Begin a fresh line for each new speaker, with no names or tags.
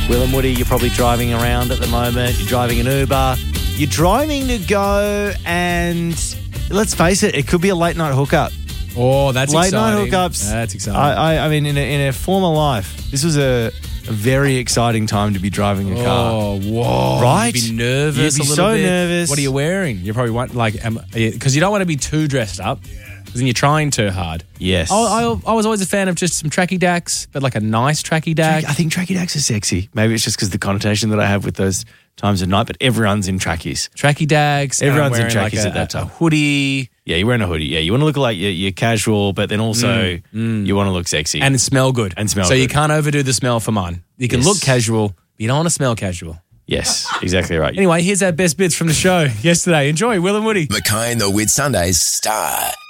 Will and Woody, you're probably driving around at the moment. You're driving an Uber. You're driving to go and, let's face it could be a late night hookup.
Oh, that's
late
exciting.
Late night hookups.
That's exciting.
I mean, in a former life, this was a very exciting time to be driving a car.
Oh, whoa.
Right?
You'd be nervous
You'd be
a little
so
bit.
nervous.
What are you wearing? You probably want, because you don't want to be too dressed up. Because then you're trying too hard.
Yes.
I was always a fan of just some tracky dacks, but like a nice tracky dack.
I think tracky dacks are sexy. Maybe it's just because the connotation that I have with those times of night, but everyone's in trackies.
Tracky dacks.
Everyone's in
wearing
trackies at that time.
A hoodie.
Yeah, you're wearing a hoodie. Yeah, you want to look like you're casual, but then also you want to look sexy.
And smell good. So you can't overdo the smell for mine. You can look casual, but you don't want to smell casual.
Yes, exactly right.
Anyway, here's our best bits from the show yesterday. Enjoy, Will and Woody.
Mackay and the Whitsundays Star